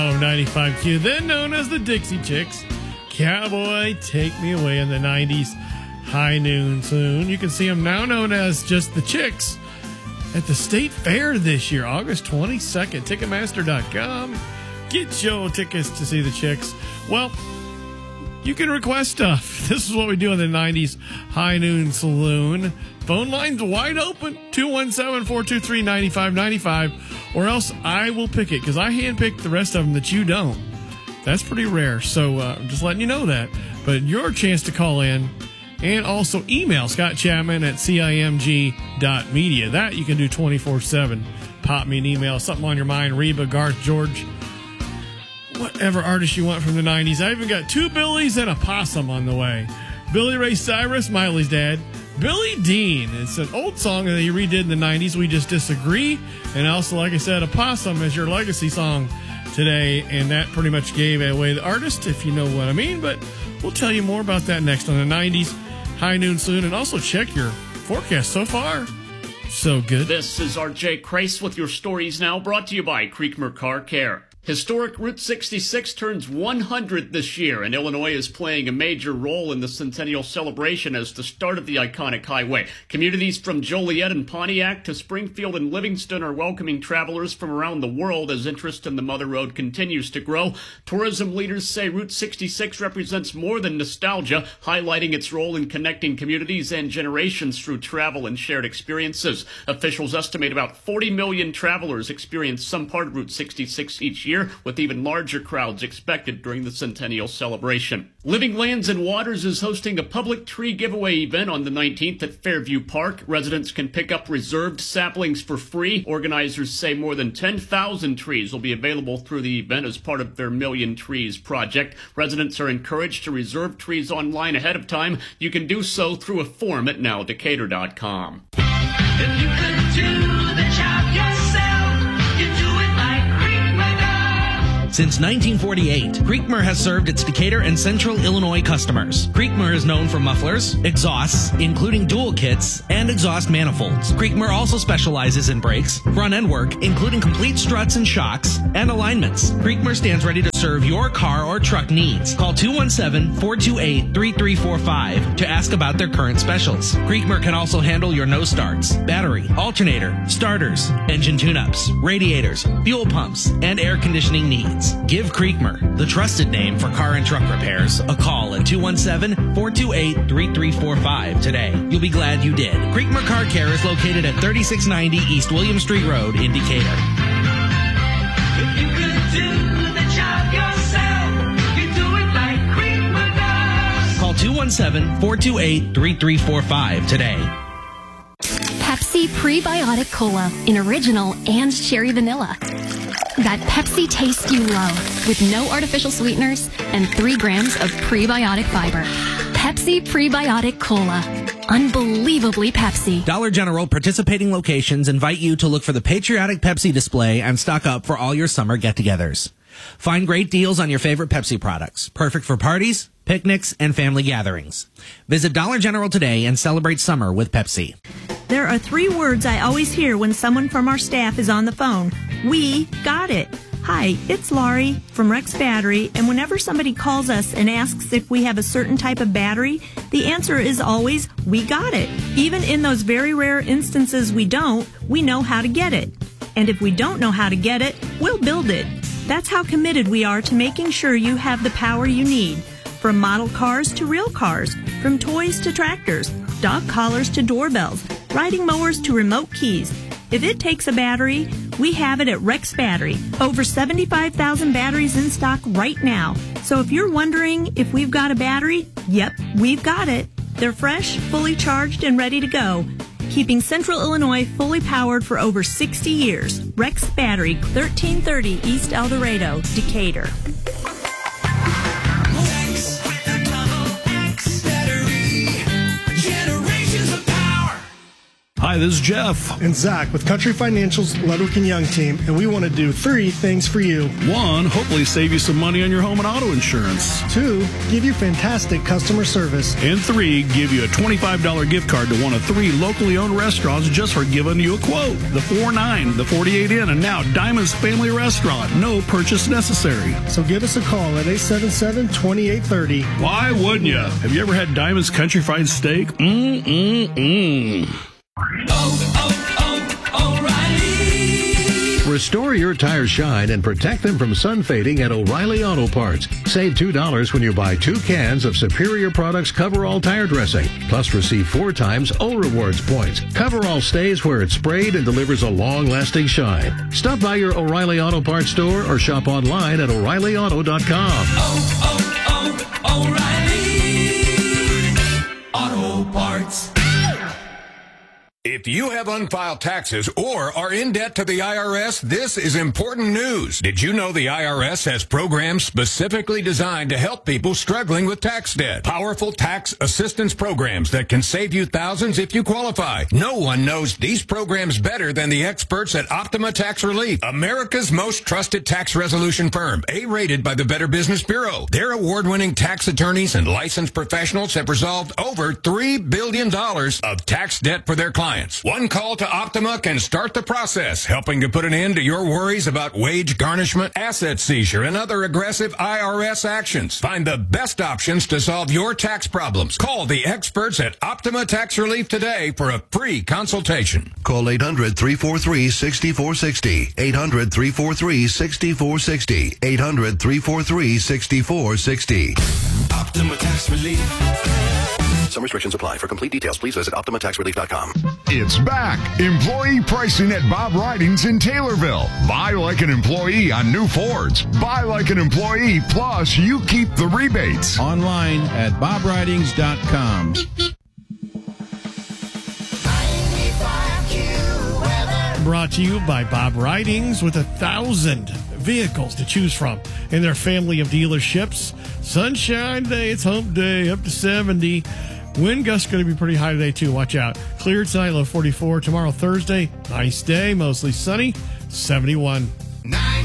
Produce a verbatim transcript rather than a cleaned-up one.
ninety-five Q, then known as the Dixie Chicks. Cowboy, Take Me Away in the nineties. High Noon Soon. You can see them now known as just the Chicks at the State Fair this year, August twenty-second. Ticketmaster dot com. Get your tickets to see the Chicks. Well, you can request stuff. This is what we do in the nineties High Noon Saloon. Phone lines wide open, two one seven, four two three, nine five nine five, or else I will pick it, because I handpick the rest of them that you don't. That's pretty rare, so uh, I'm just letting you know that. But your chance to call in, and also email Scott Chapman at C I M G dot media. That you can do twenty-four seven. Pop me an email, something on your mind, Reba, Garth, George, whatever artist you want from the nineties. I even got two Billies and a possum on the way. Billy Ray Cyrus, Miley's dad. Billy Dean. It's an old song that he redid in the nineties. We Just Disagree. And also, like I said, a possum is your legacy song today. And that pretty much gave away the artist, if you know what I mean. But we'll tell you more about that next on the nineties High Noon Soon. And also check your forecast so far. So good. This is R J Crace with your stories now, brought to you by Creekmer Car Care. Historic Route sixty-six turns one hundred this year, and Illinois is playing a major role in the centennial celebration as the start of the iconic highway. Communities from Joliet and Pontiac to Springfield and Livingston are welcoming travelers from around the world as interest in the Mother Road continues to grow. Tourism leaders say Route sixty-six represents more than nostalgia, highlighting its role in connecting communities and generations through travel and shared experiences. Officials estimate about forty million travelers experience some part of Route sixty-six each year, with even larger crowds expected during the centennial celebration. Living Lands and Waters is hosting a public tree giveaway event on the nineteenth at Fairview Park. Residents can pick up reserved saplings for free. Organizers say more than ten thousand trees will be available through the event as part of their Million Trees project. Residents are encouraged to reserve trees online ahead of time. You can do so through a form at now decatur dot com. If you could do the job yourself, you do it like Creekmer does. Since nineteen forty-eight, Creekmer has served its Decatur and Central Illinois customers. Creekmer is known for mufflers, exhausts, including dual kits, and exhaust manifolds. Creekmer also specializes in brakes, front-end work, including complete struts and shocks, and alignments. Creekmer stands ready to serve your car or truck needs. Call two one seven, four two eight, three three four five to ask about their current specials. Creekmer can also handle your no starts, battery, alternator, starters, engine tune-ups, radiators, fuel pumps, and air conditioning needs. Give Creekmer, the trusted name for car and truck repairs, a call at two one seven, four two eight, three three four five today. You'll be glad you did. Creekmer Car Care is located at thirty-six ninety East William Street Road in Decatur. If you could do the job yourself, you do it like Creekmer does. Call two one seven, four two eight, three three four five today. Pepsi Prebiotic Cola in original and cherry vanilla. That Pepsi taste you love with no artificial sweeteners and three grams of prebiotic fiber. Pepsi Prebiotic Cola. Unbelievably Pepsi. Dollar General participating locations invite you to look for the patriotic Pepsi display and stock up for all your summer get-togethers. Find great deals on your favorite Pepsi products, perfect for parties, picnics, and family gatherings. Visit Dollar General today and celebrate summer with Pepsi. There are three words I always hear when someone from our staff is on the phone. We got it. Hi, it's Laurie from Rex Battery, and whenever somebody calls us and asks if we have a certain type of battery, the answer is always, we got it. Even in those very rare instances we don't, we know how to get it. And if we don't know how to get it, we'll build it. That's how committed we are to making sure you have the power you need. From model cars to real cars, from toys to tractors, dog collars to doorbells, riding mowers to remote keys. If it takes a battery, we have it at Rex Battery. Over seventy-five thousand batteries in stock right now. So if you're wondering if we've got a battery, yep, we've got it. They're fresh, fully charged, and ready to go. Keeping Central Illinois fully powered for over sixty years. Rex Battery, thirteen thirty East El Dorado, Decatur. Hi, this is Jeff. And Zach with Country Financial's Ludwig and Young team, and we want to do three things for you. One, hopefully save you some money on your home and auto insurance. Two, give you fantastic customer service. And three, give you a twenty-five dollars gift card to one of three locally owned restaurants just for giving you a quote. The four nine, the forty-eight Inn, and now Diamond's Family Restaurant. No purchase necessary. So give us a call at eight seven seven, two eight three zero. Why wouldn't you? Have you ever had Diamond's Country Fried Steak? Mm-mm-mm. Oh, oh, oh, O'Reilly. Restore your tires shine and protect them from sun fading at O'Reilly Auto Parts. Save two dollars when you buy two cans of Superior Products Coverall Tire Dressing. Plus receive four times O Rewards points. Coverall stays where it's sprayed and delivers a long-lasting shine. Stop by your O'Reilly Auto Parts store or shop online at O'Reilly Auto dot com. Oh, oh, oh, O'Reilly. Auto Parts. If you have unfiled taxes or are in debt to the I R S, this is important news. Did you know the I R S has programs specifically designed to help people struggling with tax debt? Powerful tax assistance programs that can save you thousands if you qualify. No one knows these programs better than the experts at Optima Tax Relief, America's most trusted tax resolution firm, A-rated by the Better Business Bureau. Their award-winning tax attorneys and licensed professionals have resolved over three billion dollars of tax debt for their clients. One call to Optima can start the process, helping to put an end to your worries about wage garnishment, asset seizure, and other aggressive I R S actions. Find the best options to solve your tax problems. Call the experts at Optima Tax Relief today for a free consultation. Call eight hundred, three four three, six four six zero. eight hundred, three four three, six four six zero. eight hundred, three four three, six four six zero. Optima Tax Relief. Some restrictions apply. For complete details, please visit Optima Tax Relief dot com. It's back. Employee pricing at Bob Ridings in Taylorville. Buy like an employee on new Fords. Buy like an employee, plus you keep the rebates. Online at bob ridings dot com. Brought to you by Bob Ridings with a thousand vehicles to choose from in their family of dealerships. Sunshine Day, it's hump day, up to seventy. Wind gusts going to be pretty high today, too. Watch out. Clear tonight, low forty-four. Tomorrow, Thursday, nice day, mostly sunny, seventy-one.